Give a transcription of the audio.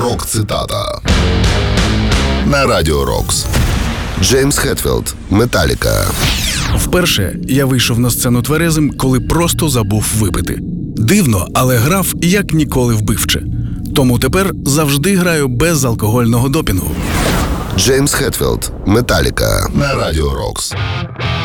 Рок-цитата на Радіо Рокс. Джеймс Хетфілд, Металіка. Вперше я вийшов на сцену тверезим, коли просто забув випити. Дивно, але грав як ніколи вбивче. Тому тепер завжди граю без алкогольного допінгу. Джеймс Хетфілд, Металіка на Радіо Рокс.